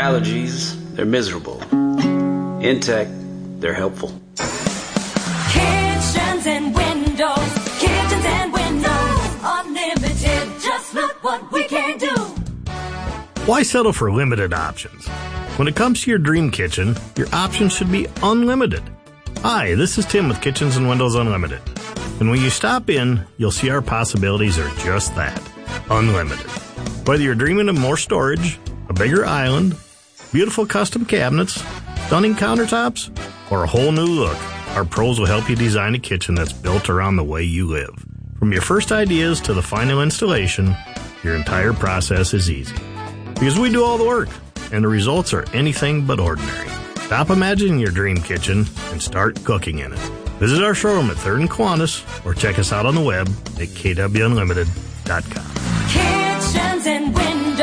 allergies, they're miserable. Intech, they're helpful. Kitchens and windows, unlimited. Just look what we can do. Why settle for limited options? When it comes to your dream kitchen, your options should be unlimited. Hi, this is Tim with Kitchens and Windows Unlimited. And when you stop in, you'll see our possibilities are just that, unlimited. Whether you're dreaming of more storage, a bigger island, beautiful custom cabinets, stunning countertops, or a whole new look, our pros will help you design a kitchen that's built around the way you live. From your first ideas to the final installation, your entire process is easy. Because we do all the work, and the results are anything but ordinary. Stop imagining your dream kitchen and start cooking in it. Visit our showroom at 3rd and Kiwanis or check us out on the web at kwunlimited.com. Kitchens and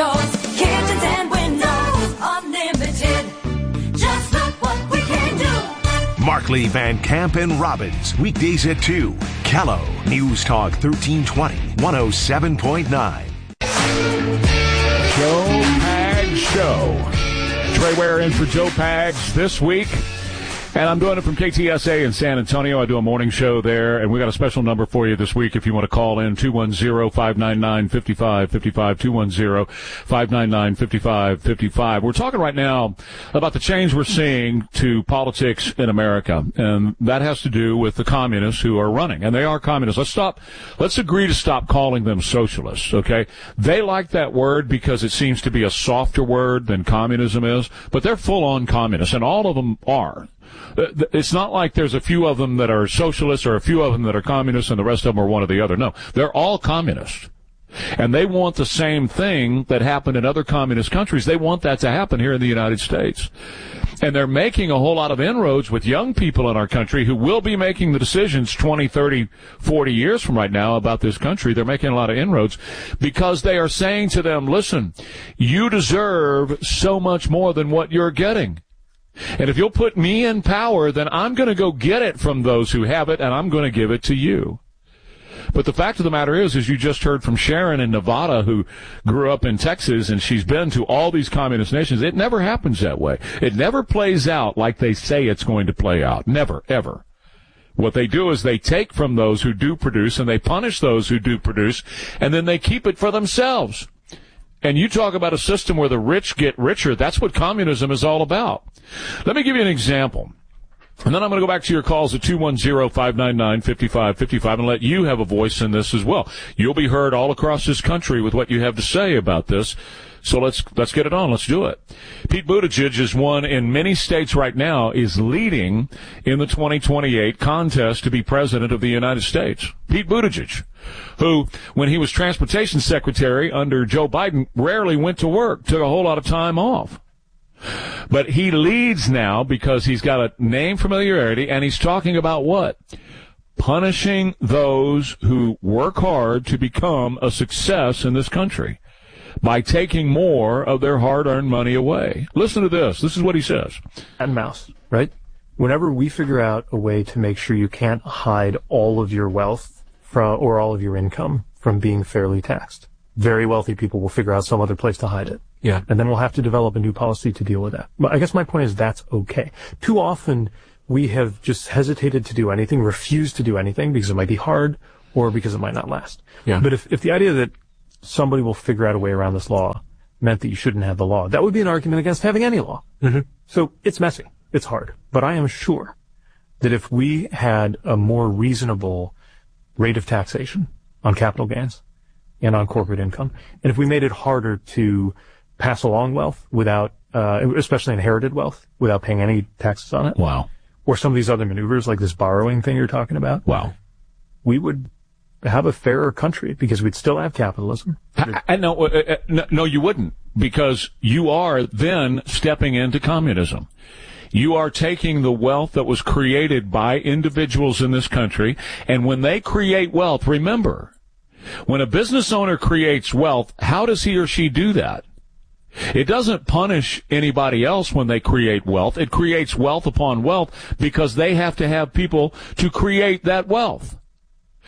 windows, unlimited. Just look what we can do. Markley, Van Camp, and Robbins, weekdays at 2. Callow, News Talk 1320, 107.9. Joe Pags Show. Trey Ware in for Joe Pags this week. And I'm doing it from KTSA in San Antonio. I do a morning show there, and we got a special number for you this week if you want to call in, 210-599-5555, 210-599-5555. We're talking right now about the change we're seeing to politics in America, and that has to do with the communists who are running, and they are communists. Let's agree to stop calling them socialists, okay? They like that word because it seems to be a softer word than communism is, but they're full-on communists, and all of them are. It's not like there's a few of them that are socialists or a few of them that are communists and the rest of them are one or the other. No, they're all communists. And they want the same thing that happened in other communist countries. They want that to happen here in the United States. And they're making a whole lot of inroads with young people in our country who will be making the decisions 20, 30, 40 years from right now about this country. They're making a lot of inroads because they are saying to them, listen, you deserve so much more than what you're getting. And if you'll put me in power, then I'm going to go get it from those who have it, and I'm going to give it to you. But the fact of the matter is you just heard from Sharon in Nevada, who grew up in Texas, and she's been to all these communist nations. It never happens that way. It never plays out like they say it's going to play out. Never, ever. What they do is they take from those who do produce, and they punish those who do produce, and then they keep it for themselves. And you talk about a system where the rich get richer. That's what communism is all about. Let me give you an example. And then I'm going to go back to your calls at 210-599-5555 and let you have a voice in this as well. You'll be heard all across this country with what you have to say about this. So let's get it on. Let's do it. Pete Buttigieg is one in many states right now, is leading in the 2028 contest to be president of the United States. Pete Buttigieg, who, when he was transportation secretary under Joe Biden, rarely went to work, took a whole lot of time off. But he leads now because he's got a name familiarity, and he's talking about what? Punishing those who work hard to become a success in this country by taking more of their hard-earned money away. Listen to this. This is what he says. And mouse, right? Whenever we figure out a way to make sure you can't hide all of your wealth or all of your income from being fairly taxed, very wealthy people will figure out some other place to hide it. Yeah. And then we'll have to develop a new policy to deal with that. But I guess my point is that's okay. Too often we have just hesitated to do anything, refused to do anything because it might be hard or because it might not last. Yeah. But if the idea that somebody will figure out a way around this law meant that you shouldn't have the law, that would be an argument against having any law. Mm-hmm. So it's messy. It's hard. But I am sure that if we had a more reasonable rate of taxation on capital gains and on corporate income, and if we made it harder to pass along wealth without, especially inherited wealth, without paying any taxes on it. Wow. Or some of these other maneuvers like this borrowing thing you're talking about. Wow. We would have a fairer country because we'd still have capitalism. No, you wouldn't, because you are then stepping into communism. You are taking the wealth that was created by individuals in this country, and when they create wealth, remember, when a business owner creates wealth, how does he or she do that? It doesn't punish anybody else when they create wealth. It creates wealth upon wealth because they have to have people to create that wealth.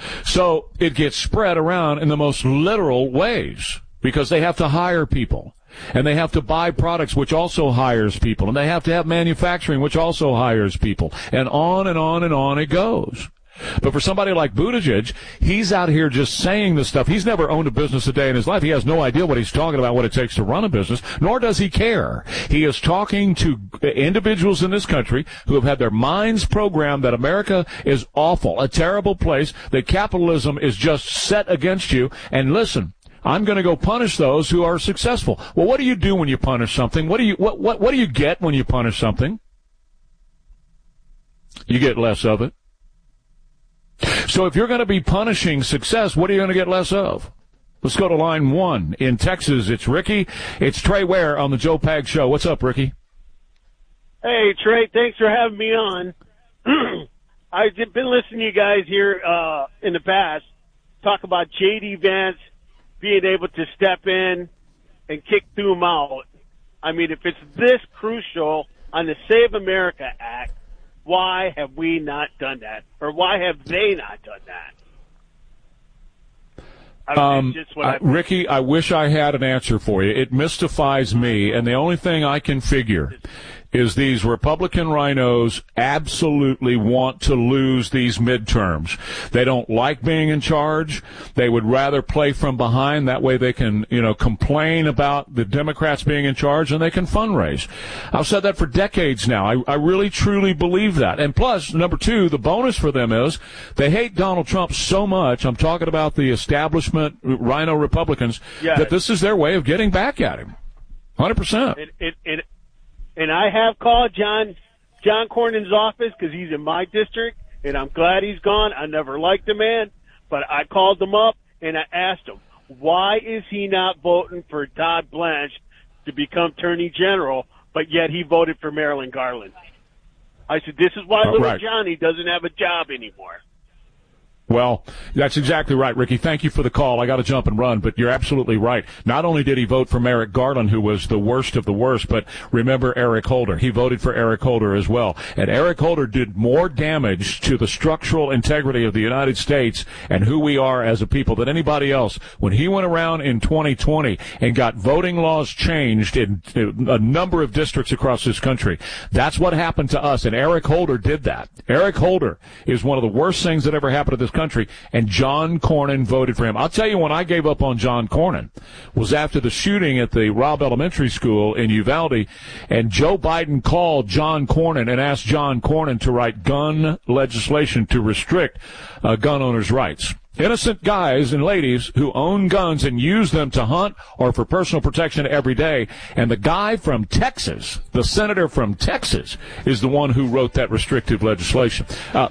So it gets spread around in the most literal ways because they have to hire people. And they have to buy products, which also hires people. And they have to have manufacturing, which also hires people. And on and on and on it goes. But for somebody like Buttigieg, he's out here just saying this stuff. He's never owned a business a day in his life. He has no idea what he's talking about, what it takes to run a business, nor does he care. He is talking to individuals in this country who have had their minds programmed that America is awful, a terrible place, that capitalism is just set against you. And listen, I'm going to go punish those who are successful. Well, what do you do when you punish something? What do you get when you punish something? You get less of it. So if you're going to be punishing success, what are you going to get less of? Let's go to line 1. In Texas, it's Ricky. It's Trey Ware on the Joe Pag Show. What's up, Ricky? Hey, Trey, thanks for having me on. I've been listening to you guys here in the past talk about J.D. Vance being able to step in and kick Thune out. I mean, if it's this crucial on the Save America Act, why have we not done that? Or why have they not done that? Ricky, I wish I had an answer for you. It mystifies me, and the only thing I can figure is these Republican rhinos absolutely want to lose these midterms. They don't like being in charge. They would rather play from behind. That way they can, complain about the Democrats being in charge and they can fundraise. I've said that for decades now. I really, truly believe that. And plus, number 2, the bonus for them is they hate Donald Trump so much. I'm talking about the establishment rhino Republicans, that this is their way of getting back at him. 100%. And I have called John Cornyn's office because he's in my district, and I'm glad he's gone. I never liked the man, but I called him up and I asked him, why is he not voting for Todd Blanche to become Attorney General, but yet he voted for Marilyn Garland? I said, this is why little Johnny doesn't have a job anymore. Well, that's exactly right, Ricky. Thank you for the call. I got to jump and run, but you're absolutely right. Not only did he vote for Merrick Garland, who was the worst of the worst, but remember Eric Holder. He voted for Eric Holder as well. And Eric Holder did more damage to the structural integrity of the United States and who we are as a people than anybody else. When he went around in 2020 and got voting laws changed in a number of districts across this country, that's what happened to us, and Eric Holder did that. Eric Holder is one of the worst things that ever happened to this country, and John Cornyn voted for him. I'll tell you when I gave up on John Cornyn was after the shooting at the Robb Elementary School in Uvalde, and Joe Biden called John Cornyn and asked John Cornyn to write gun legislation to restrict gun owners' rights. Innocent guys and ladies who own guns and use them to hunt or for personal protection every day. And the guy from Texas, the senator from Texas, is the one who wrote that restrictive legislation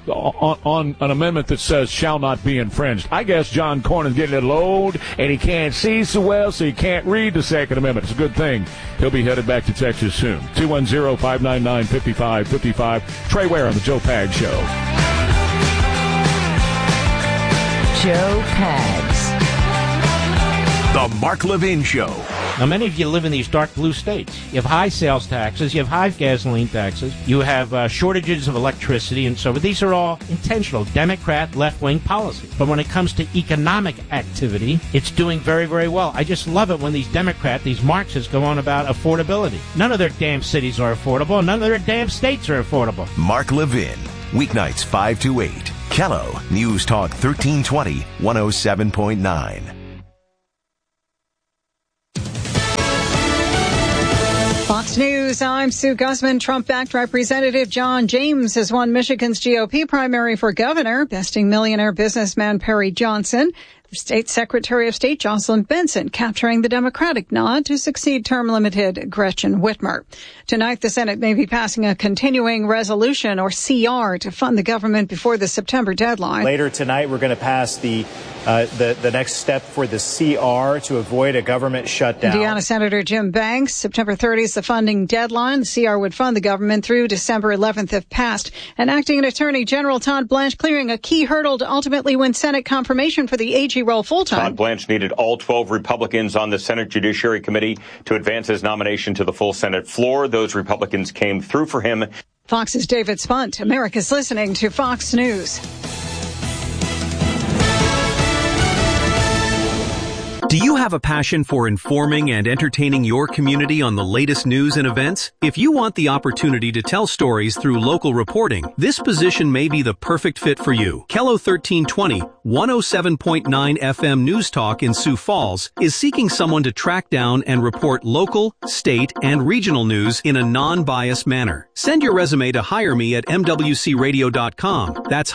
on an amendment that says shall not be infringed. I guess John Cornyn's getting a little old and he can't see so well, so he can't read the Second Amendment. It's a good thing. He'll be headed back to Texas soon. 210-599-5555. Trey Ware on the Joe Pag Show. Joe Pags. The Mark Levin Show. Now, many of you live in these dark blue states. You have high sales taxes, you have high gasoline taxes, you have shortages of electricity, and so these are all intentional Democrat left-wing policy. But when it comes to economic activity, it's doing very, very well. I just love it when these Democrats, these Marxists, go on about affordability. None of their damn cities are affordable. None of their damn states are affordable. Mark Levin, weeknights 5 to 8. Kello, News Talk 1320, 107.9. Fox News, I'm Sue Guzman. Trump-backed Representative John James has won Michigan's GOP primary for governor, besting millionaire businessman Perry Johnson. State Secretary of State Jocelyn Benson capturing the Democratic nod to succeed term-limited Gretchen Whitmer. Tonight, the Senate may be passing a continuing resolution, or CR, to fund the government before the September deadline. Later tonight, we're going to pass the next step for the CR to avoid a government shutdown. Indiana Senator Jim Banks, September 30th is the funding deadline. The CR would fund the government through December 11th if passed. And Acting Attorney General Todd Blanche clearing a key hurdle to ultimately win Senate confirmation for the AG role full-time. Todd Blanche needed all 12 Republicans on the Senate Judiciary Committee to advance his nomination to the full Senate floor. Those Republicans came through for him. Fox's David Spunt. America's listening to Fox News. Do you have a passion for informing and entertaining your community on the latest news and events? If you want the opportunity to tell stories through local reporting, this position may be the perfect fit for you. KELO 1320, 107.9 FM News Talk in Sioux Falls is seeking someone to track down and report local, state, and regional news in a non-biased manner. Send your resume to hireme@mwcradio.com. That's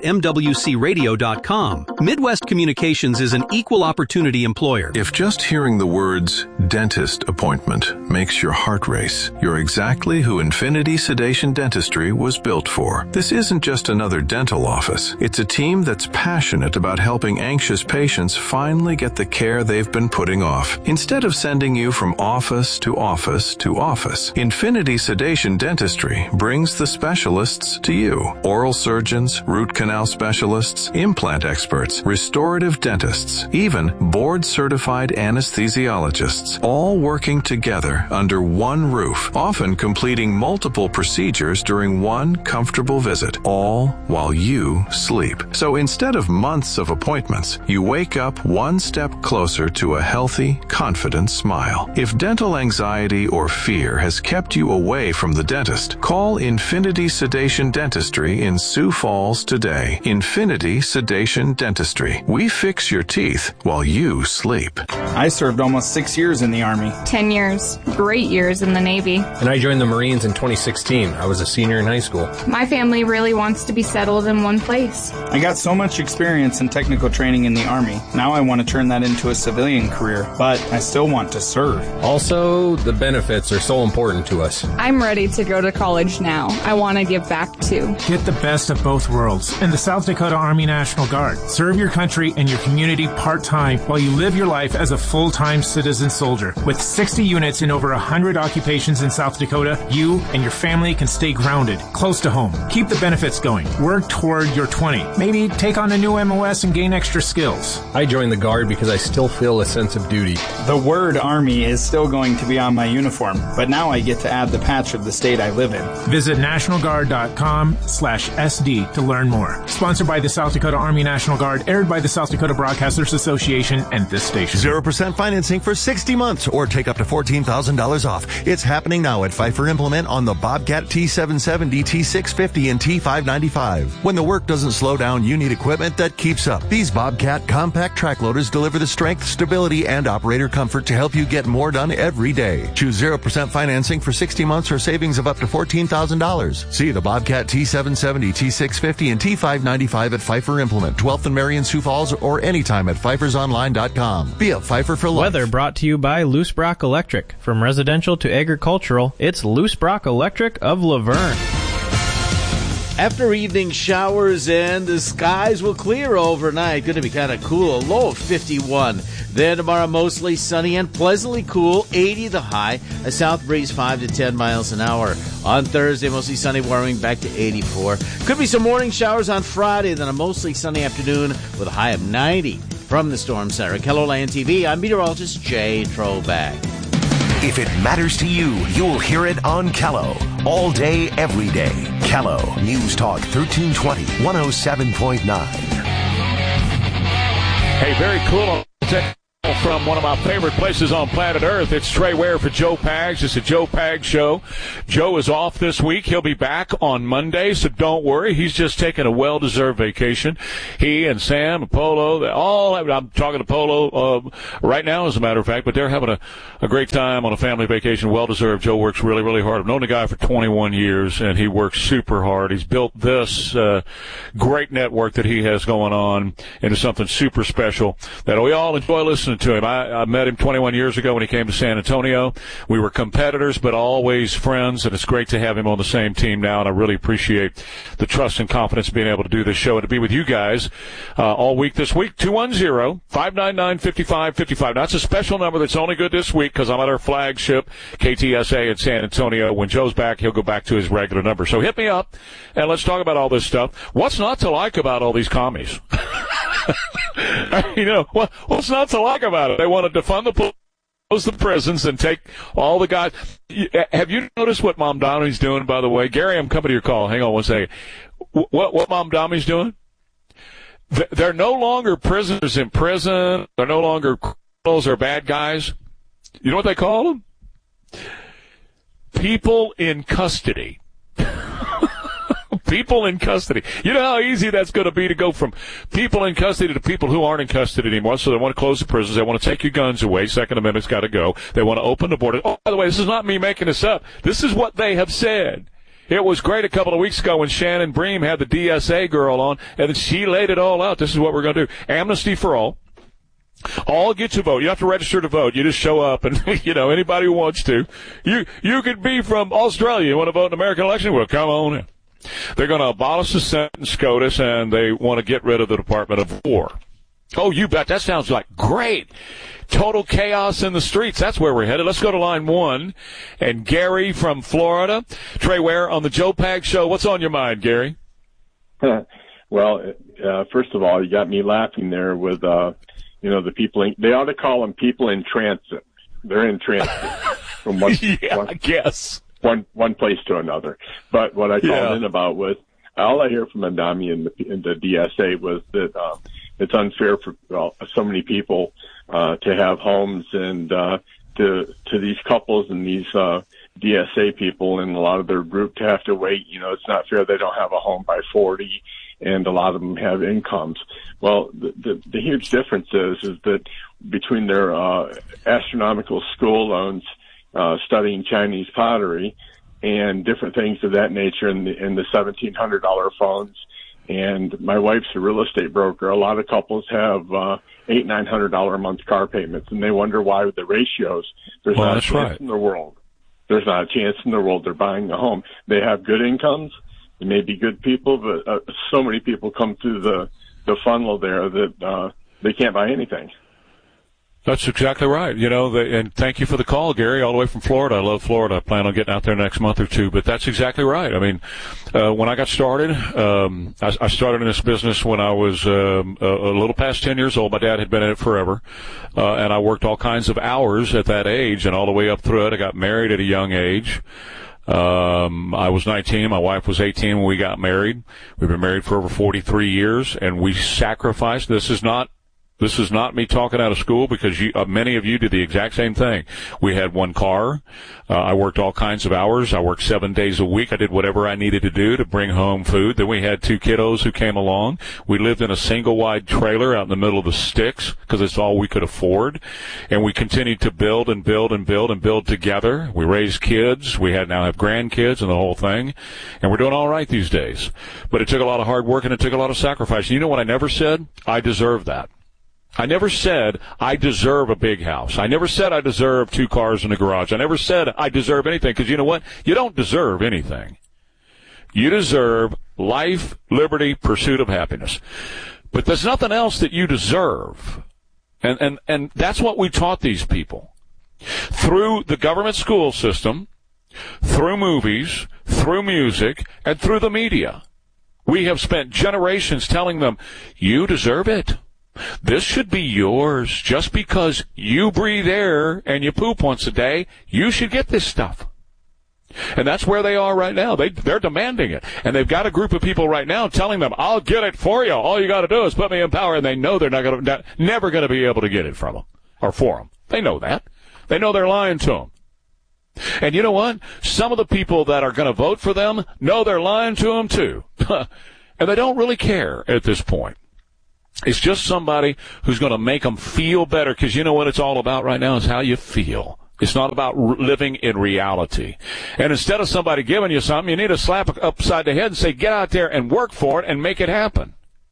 hireme@mwcradio.com. Midwest Communications is an equal opportunity employer. If just hearing the words dentist appointment makes your heart race, you're exactly who Infinity Sedation Dentistry was built for. This isn't just another dental office. It's a team that's passionate about helping anxious patients finally get the care they've been putting off. Instead of sending you from office to office to office, Infinity Sedation Dentistry brings the specialists to you. Oral surgeons, root canal specialists, implant experts, restorative dentists, even board-certified anesthesiologists, all working together under one roof, often completing multiple procedures during one comfortable visit, all while you sleep. So instead of months of appointments, you wake up one step closer to a healthy, confident smile. If dental anxiety or fear has kept you away from the dentist, call Infinity Sedation Dentistry in Sioux Falls today. Infinity Sedation Dentistry. We fix your teeth while you sleep. I served almost 6 years in the Army. 10 years. Great years in the Navy. And I joined the Marines in 2016. I was a senior in high school. My family really wants to be settled in one place. I got so much experience and technical training in the Army. Now I want to turn that into a civilian career, but I still want to serve. Also, the benefits are so important to us. I'm ready to go to college now. I want to give back too. Get the best of both worlds in the South Dakota Army National Guard. Serve your country and your community part-time while you live your life as a full-time citizen soldier. With 60 units in over 100 occupations in South Dakota, you and your family can stay grounded, close to home. Keep the benefits going. Work toward your 20. Maybe take on a new MOS and gain extra skills. I joined the Guard because I still feel a sense of duty. The word Army is still going to be on my uniform, but now I get to add the patch of the state I live in. Visit nationalguard.com/SD to learn more. Sponsored by the South Dakota Army National Guard, aired by the South Dakota Broadcasters Association and this station. 0% financing for 60 months or take up to $14,000 off. It's happening now at Pfeiffer Implement on the Bobcat T770, T650, and T595. When the work doesn't slow down, you need equipment that keeps up. These Bobcat compact track loaders deliver the strength, stability, and operator comfort to help you get more done every day. Choose 0% financing for 60 months or savings of up to $14,000. See the Bobcat T770, T650, and T595 at Pfeiffer Implement, 12th and Marion, Sioux Falls, or anytime at pfeiffersonline.com. Be a Pfeiffer for life. Weather brought to you by Loose Brock Electric. From residential to agricultural, it's Loose Brock Electric of Laverne. After evening showers and the skies will clear overnight. Going to be kind of cool. Low of 51. Then tomorrow mostly sunny and pleasantly cool. 80 the high. A south breeze 5 to 10 miles an hour. On Thursday, mostly sunny, warming back to 84. Could be some morning showers on Friday. Then a mostly sunny afternoon with a high of 90. From the Storm Center, KELOLAND TV, I'm meteorologist Jay Troback. If it matters to you, you'll hear it on KELO. All day, every day. KELO News Talk 1320, 107.9. Hey, very cool. From one of my favorite places on planet Earth, it's Trey Ware for Joe Pags. It's a Joe Pags show. Joe is off this week. He'll be back on Monday, so don't worry. He's just taking a well-deserved vacation. He and Sam and Polo, I'm talking to Polo right now, as a matter of fact, but they're having a great time on a family vacation. Well-deserved. Joe works really, really hard. I've known the guy for 21 years, and he works super hard. He's built this great network that he has going on into something super special that we all enjoy listening to him. I met him 21 years ago when he came to San Antonio. We were competitors, but always friends, and it's great to have him on the same team now, and I really appreciate the trust and confidence of being able to do this show and to be with you guys all week this week. 210-599-5555. That's a special number that's only good this week because I'm at our flagship, KTSA in San Antonio. When Joe's back, he'll go back to his regular number. So hit me up, and let's talk about all this stuff. What's not to like about all these commies? What's not to like about it? They want to defund the police, close the prisons, and take all the guys. Have you noticed what Mamdani's doing, by the way? Gary, I'm coming to your call. Hang on one second. What Mamdani's doing? They're no longer prisoners in prison. They're no longer criminals or bad guys, you know what they call them? People in custody. People in custody. You know how easy that's going to be to go from people in custody to people who aren't in custody anymore. So they want to close the prisons. They want to take your guns away. Second Amendment's got to go. They want to open the border. Oh, by the way, this is not me making this up. This is what they have said. It was great a couple of weeks ago when Shannon Bream had the DSA girl on, and she laid it all out. This is what we're going to do. Amnesty for all. All get to vote. You have to register to vote. You just show up, and anybody who wants to. You could be from Australia. You want to vote in an American election? Well, come on in. They're going to abolish the Senate and SCOTUS, and they want to get rid of the Department of War. Oh, you bet. That sounds like great. Total chaos in the streets. That's where we're headed. Let's go to line 1. And Gary from Florida. Trey Ware on the Joe Pags Show. What's on your mind, Gary? Well, first of all, you got me laughing there with, the people. They ought to call them people in transit. They're in transit from one. I guess. One place to another. But what I called in about was, all I hear from Adami in the DSA was that it's unfair for so many people to have homes, and to these couples and these DSA people and a lot of their group to have to wait. It's not fair they don't have a home by 40, and a lot of them have incomes. Well, the huge difference is that between their astronomical school loans, studying Chinese pottery and different things of that nature, and the $1,700 phones. And my wife's a real estate broker. A lot of couples have $800-900 a month car payments, and they wonder why with the ratios. There's not a chance in the world. There's not a chance in the world they're buying a home. They have good incomes. They may be good people, but so many people come through the funnel there that they can't buy anything. That's exactly right. And thank you for the call, Gary, all the way from Florida. I love Florida. I plan on getting out there next month or two, but that's exactly right. I mean, when I got started, I started in this business when I was a little past 10 years old. My dad had been in it forever, and I worked all kinds of hours at that age and all the way up through it. I got married at a young age. I was 19. My wife was 18 when we got married. We've been married for over 43 years, and we sacrificed. This is not me talking out of school, because many of you did the exact same thing. We had one car. I worked all kinds of hours. I worked 7 days a week. I did whatever I needed to do to bring home food. Then we had 2 kiddos who came along. We lived in a single-wide trailer out in the middle of the sticks because it's all we could afford. And we continued to build and build and build and build together. We raised kids. We now have grandkids and the whole thing. And we're doing all right these days. But it took a lot of hard work and it took a lot of sacrifice. You know what I never said? I deserve that. I never said I deserve a big house. I never said I deserve 2 cars in a garage. I never said I deserve anything, because you know what? You don't deserve anything. You deserve life, liberty, pursuit of happiness. But there's nothing else that you deserve. And that's what we taught these people. Through the government school system, through movies, through music, and through the media. We have spent generations telling them, you deserve it. This should be yours. Just because you breathe air and you poop once a day, you should get this stuff. And that's where they are right now. They're demanding it. And they've got a group of people right now telling them, I'll get it for you. All you got to do is put me in power. And they know they're never going to be able to get it from them or for them. They know that. They know they're lying to them. And you know what? Some of the people that are going to vote for them know they're lying to them too. And they don't really care at this point. It's just somebody who's going to make them feel better, because you know what it's all about right now is how you feel. It's not about living in reality. And instead of somebody giving you something, you need to slap it upside the head and say, get out there and work for it and make it happen.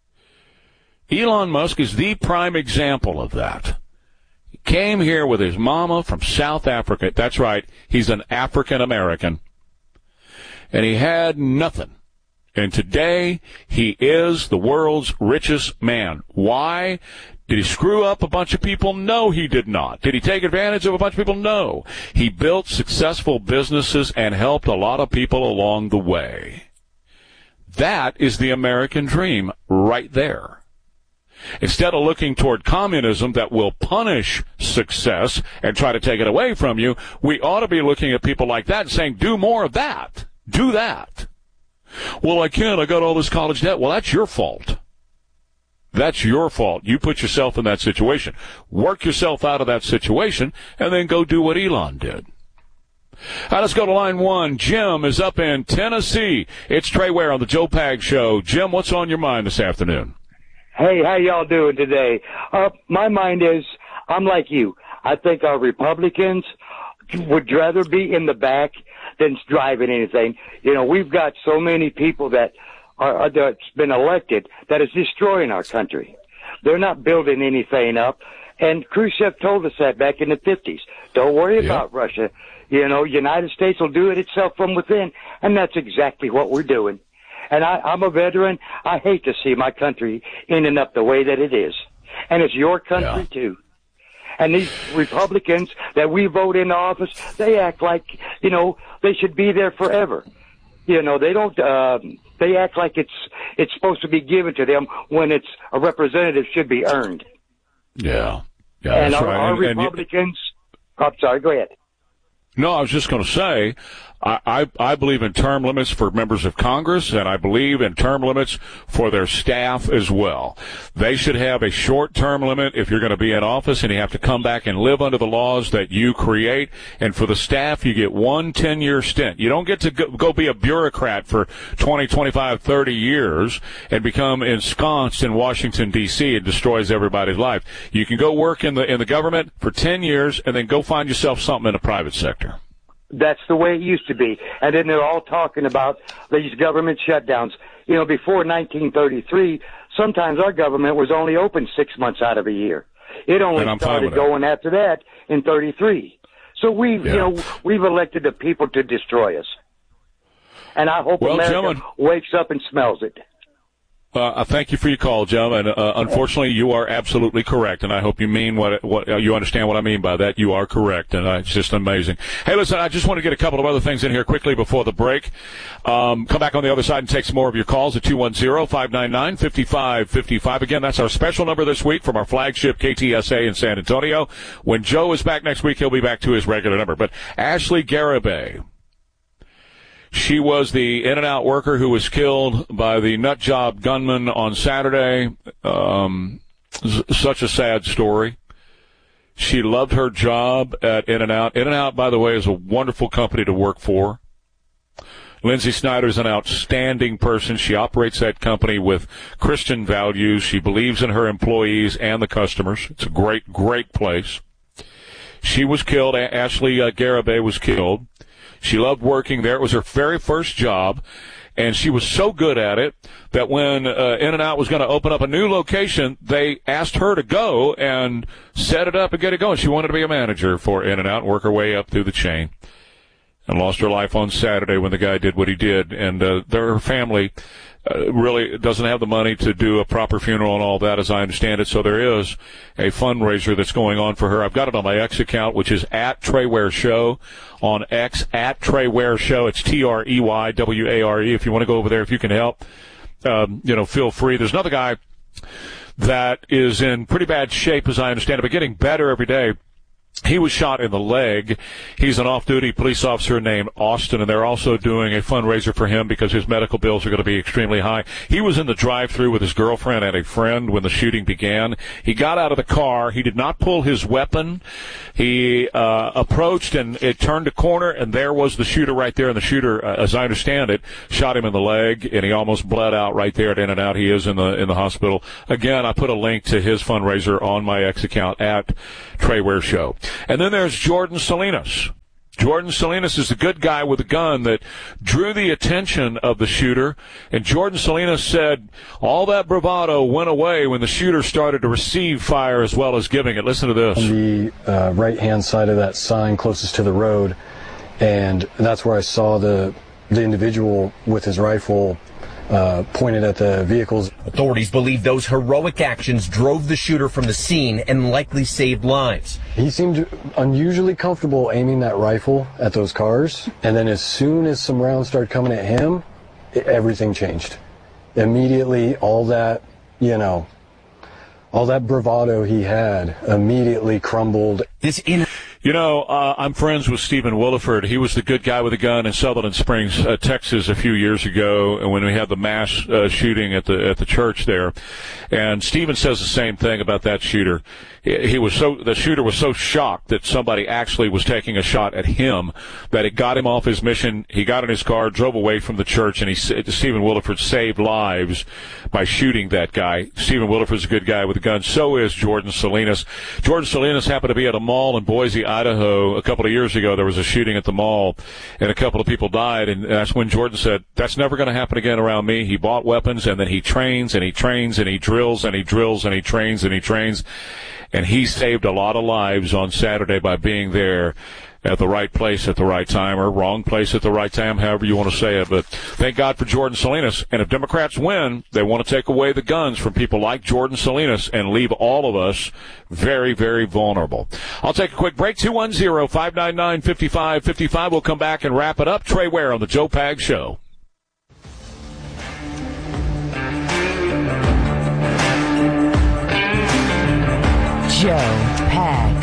Elon Musk is the prime example of that. He came here with his mama from South Africa. That's right. He's an African American. And he had nothing. And today, he is the world's richest man. Why? Did he screw up a bunch of people? No, he did not. Did he take advantage of a bunch of people? No. He built successful businesses and helped a lot of people along the way. That is the American dream right there. Instead of looking toward communism that will punish success and try to take it away from you, we ought to be looking at people like that and saying, do more of that. Do that. Well, I can't. I got all this college debt. Well, that's your fault. That's your fault. You put yourself in that situation. Work yourself out of that situation, and then go do what Elon did. All right, let's go to line 1. Jim is up in Tennessee. It's Trey Ware on the Joe Pags Show. Jim, what's on your mind this afternoon? Hey, how y'all doing today? My mind is, I'm like you. I think our Republicans would rather be in the back than driving anything. You know, we've got so many people that's been elected that is destroying our country. They're not building anything up. And Khrushchev told us that back in the 50s. Don't worry about Russia. You know, United States will do it itself from within. And that's exactly what we're doing. And I'm a veteran. I hate to see my country ending up the way that it is. And it's your country, too. And these Republicans that we vote into office, they act like, you know, they should be there forever. You know, they don't, they act like it's supposed to be given to them when it's a representative should be earned. Yeah. Yeah, and that's our right. Republicans, I'm sorry, go ahead. No, I was just going to say, I believe in term limits for members of Congress, and I believe in term limits for their staff as well. They should have a short term limit if you're going to be in office, and you have to come back and live under the laws that you create. And for the staff, you get 1 10-year stint. You don't get to go be a bureaucrat for 20, 25, 30 years and become ensconced in Washington, D.C. and destroys everybody's life. You can go work in the government for 10 years and then go find yourself something in the private sector. That's the way it used to be. And then they're all talking about these government shutdowns. You know, before 1933, sometimes our government was only open 6 months out of a year. It only started going after that in 33. So you know, we've elected the people to destroy us. And I hope America wakes up and smells it. I thank you for your call, Jim, and unfortunately, you are absolutely correct, and I hope you mean what you understand what I mean by that. You are correct, and it's just amazing. Hey, listen, I just want to get a couple of other things in here quickly before the break. Come back on the other side and take some more of your calls at 210-599-5555. Again, that's our special number this week from our flagship KTSA in San Antonio. When Joe is back next week, he'll be back to his regular number. But Ashley Garibay, she was the In-N-Out worker who was killed by the nut job gunman on Saturday. Such a sad story. She loved her job at In-N-Out. In-N-Out, by the way, is a wonderful company to work for. Lindsay Snyder is an outstanding person. She operates that company with Christian values. She believes in her employees and the customers. It's a great, great place. She was killed. Ashley Garibay was killed. She loved working there. It was her very first job, and she was so good at it that when In-N-Out was going to open up a new location, they asked her to go and set it up and get it going. She wanted to be a manager for In-N-Out and work her way up through the chain, and lost her life on Saturday when the guy did what he did. And her family really doesn't have the money to do a proper funeral and all that, as I understand it. So there is a fundraiser that's going on for her. I've got it on my X account, which is at Trey Ware Show on X, at Trey Ware Show. It's TREYWARE. If you want to go over there, if you can help, feel free. There's another guy that is in pretty bad shape, as I understand it, but getting better every day. He was shot in the leg. He's an off-duty police officer named Austin, and they're also doing a fundraiser for him because his medical bills are going to be extremely high. He was in the drive-thru with his girlfriend and a friend when the shooting began. He got out of the car. He did not pull his weapon. He approached, and it turned a corner, and there was the shooter right there. And the shooter, as I understand it, shot him in the leg, and he almost bled out right there at In-N-Out. He is in the hospital. Again, I put a link to his fundraiser on my X account at Trey Ware Show. And then there's Jordan Salinas. Jordan Salinas is the good guy with a gun that drew the attention of the shooter. And Jordan Salinas said all that bravado went away when the shooter started to receive fire as well as giving it. Listen to this. On the right-hand side of that sign closest to the road, and that's where I saw the individual with his rifle pointed at the vehicles. Authorities believe those heroic actions drove the shooter from the scene and likely saved lives. He seemed unusually comfortable aiming that rifle at those cars, and then as soon as some rounds started coming at him, everything changed. Immediately, all that bravado he had immediately crumbled. You know, I'm friends with Stephen Williford. He was the good guy with a gun in Sutherland Springs, Texas, a few years ago, and when we had the mass shooting at the church there. And Stephen says the same thing about that shooter. The shooter was so shocked that somebody actually was taking a shot at him that it got him off his mission. He got in his car, drove away from the church, and Stephen Williford saved lives by shooting that guy. Stephen Williford's a good guy with a gun. So is Jordan Salinas. Jordan Salinas happened to be at a mall in Boise, Idaho, a couple of years ago. There was a shooting at the mall, and a couple of people died, and that's when Jordan said, that's never going to happen again around me. He bought weapons, and then he trains, and he trains, and he drills, and he drills, and he trains, and he trains. And he saved a lot of lives on Saturday by being there at the right place at the right time, or wrong place at the right time, however you want to say it. But thank God for Jordan Salinas. And if Democrats win, they want to take away the guns from people like Jordan Salinas and leave all of us very, very vulnerable. I'll take a quick break. 210-599-5555. We'll come back and wrap it up. Trey Ware on the Joe Pags Show. Joe Pags.